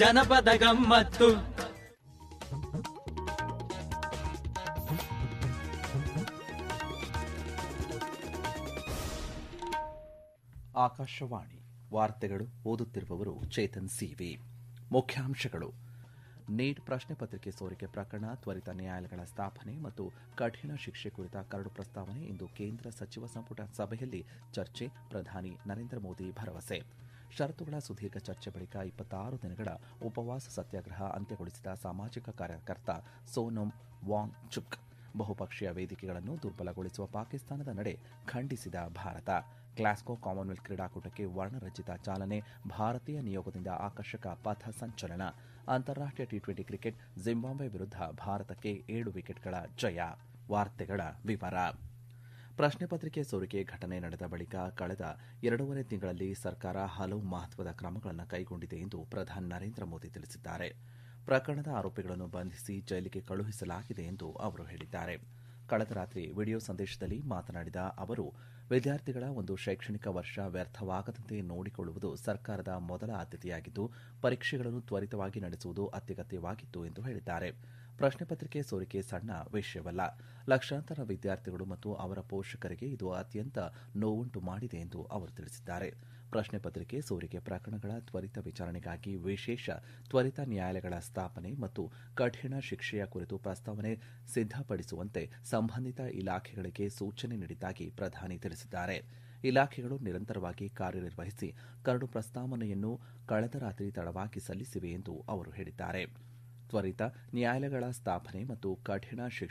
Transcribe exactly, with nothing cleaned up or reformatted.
ಜನಪದ ಗಮ್ಮತ್ತು. ಆಕಾಶವಾಣಿ ವಾರ್ತೆಗಳು ಓದುತ್ತಿರುವವರು ಚೇತನ್ ಸಿವಿ. ಮುಖ್ಯಾಂಶಗಳು: ನೀಟ್ ಪ್ರಶ್ನೆ ಪತ್ರಿಕೆ ಸೋರಿಕೆ ಪ್ರಕರಣ, ತ್ವರಿತ ನ್ಯಾಯಾಲಯಗಳ ಸ್ಥಾಪನೆ ಮತ್ತು ಕಠಿಣ ಶಿಕ್ಷೆ ಕುರಿತ ಕರಡು ಪ್ರಸ್ತಾವನೆ ಇಂದು ಕೇಂದ್ರ ಸಚಿವ ಸಂಪುಟ ಸಭೆಯಲ್ಲಿ ಚರ್ಚೆ, ಪ್ರಧಾನಿ ನರೇಂದ್ರ ಮೋದಿ ಭರವಸೆ. ಷರತ್ತುಗಳ ಸುದೀರ್ಘ ಚರ್ಚೆ ಬಳಿಕ ಇಪ್ಪತ್ತಾರು ದಿನಗಳ ಉಪವಾಸ ಸತ್ಯಾಗ್ರಹ ಅಂತ್ಯಗೊಳಿಸಿದ ಸಾಮಾಜಿಕ ಕಾರ್ಯಕರ್ತ ಸೋನಮ್ ವಾಂಗ್ ಚುಕ್. ಬಹುಪಕ್ಷೀಯ ವೇದಿಕೆಗಳನ್ನು ದುರ್ಬಲಗೊಳಿಸುವ ಪಾಕಿಸ್ತಾನದ ನಡೆ ಖಂಡಿಸಿದ ಭಾರತ. ಗ್ಲಾಸ್ಗೋ ಕಾಮನ್ವೆಲ್ತ್ ಕ್ರೀಡಾಕೂಟಕ್ಕೆ ವರ್ಣರಂಜಿತ ಚಾಲನೆ, ಭಾರತೀಯ ನಿಯೋಗದಿಂದ ಆಕರ್ಷಕ ಪಥ ಸಂಚಲನ. ಅಂತಾರಾಷ್ಟೀಯ ಟಿ ಟ್ವೆಂಟಿ ಕ್ರಿಕೆಟ್, ಜಿಂಬಾಬ್ವೆ ವಿರುದ್ಧ ಭಾರತಕ್ಕೆ ಏಳು ವಿಕೆಟ್ಗಳ ಜಯ. ವಾರ್ತೆಗಳ ವಿವರ. ಪ್ರಶ್ನೆ ಪತ್ರಿಕೆ ಸೋರಿಕೆ ಘಟನೆ ನಡೆದ ಬಳಿಕ ಕಳೆದ ಎರಡೂವರೆ ತಿಂಗಳಲ್ಲಿ ಸರ್ಕಾರ ಹಲವು ಮಹತ್ವದ ಕ್ರಮಗಳನ್ನು ಕೈಗೊಂಡಿದೆ ಎಂದು ಪ್ರಧಾನಿ ನರೇಂದ್ರ ಮೋದಿ ತಿಳಿಸಿದ್ದಾರೆ. ಪ್ರಕರಣದ ಆರೋಪಿಗಳನ್ನು ಬಂಧಿಸಿ ಜೈಲಿಗೆ ಕಳುಹಿಸಲಾಗಿದೆ ಎಂದು ಅವರು ಹೇಳಿದ್ದಾರೆ. ಕಳೆದ ರಾತ್ರಿ ವಿಡಿಯೋ ಸಂದೇಶದಲ್ಲಿ ಮಾತನಾಡಿದ ಅವರು, ವಿದ್ಯಾರ್ಥಿಗಳ ಒಂದು ಶೈಕ್ಷಣಿಕ ವರ್ಷ ವ್ಯರ್ಥವಾಗದಂತೆ ನೋಡಿಕೊಳ್ಳುವುದು ಸರ್ಕಾರದ ಮೊದಲ ಆದ್ಯತೆಯಾಗಿದ್ದು, ಪರೀಕ್ಷೆಗಳನ್ನು ತ್ವರಿತವಾಗಿ ನಡೆಸುವುದು ಅತ್ಯಗತ್ಯವಾಗಿತ್ತು ಎಂದು ಹೇಳಿದ್ದಾರೆ. ಪ್ರಶ್ನೆ ಪತ್ರಿಕೆ ಸೋರಿಕೆ ಸಣ್ಣ ವಿಷಯವಲ್ಲ. ಲಕ್ಷಾಂತರ ವಿದ್ಯಾರ್ಥಿಗಳು ಮತ್ತು ಅವರ ಪೋಷಕರಿಗೆ ಇದು ಅತ್ಯಂತ ನೋವುಂಟು ಮಾಡಿದೆ ಎಂದು ಅವರು ತಿಳಿಸಿದ್ದಾರೆ. ಪ್ರಶ್ನೆ ಪತ್ರಿಕೆ ಸೋರಿಕೆ ಪ್ರಕರಣಗಳ ತ್ವರಿತ ವಿಚಾರಣೆಗಾಗಿ ವಿಶೇಷ ತ್ವರಿತ ನ್ಯಾಯಾಲಯಗಳ ಸ್ಥಾಪನೆ ಮತ್ತು ಕಠಿಣ ಶಿಕ್ಷೆಯ ಕುರಿತು ಪ್ರಸ್ತಾವನೆ ಸಿದ್ದಪಡಿಸುವಂತೆ ಸಂಬಂಧಿತ ಇಲಾಖೆಗಳಿಗೆ ಸೂಚನೆ ನೀಡಿದ್ದಾಗಿ ಪ್ರಧಾನಿ ತಿಳಿಸಿದ್ದಾರೆ. ಇಲಾಖೆಗಳು ನಿರಂತರವಾಗಿ ಕಾರ್ಯನಿರ್ವಹಿಸಿ ಕರಡು ಪ್ರಸ್ತಾವನೆಯನ್ನು ಕಳೆದ ರಾತ್ರಿ ತಡವಾಗಿ ಸಲ್ಲಿಸಿವೆ ಎಂದು ಅವರು ಹೇಳಿದ್ದಾರೆ. ತ್ವರಿತ ನ್ಯಾಯಾಲಯಗಳ ಸ್ಥಾಪನೆ ಮತ್ತು ಕಠಿಣ ಶಿಕ್ಷೆ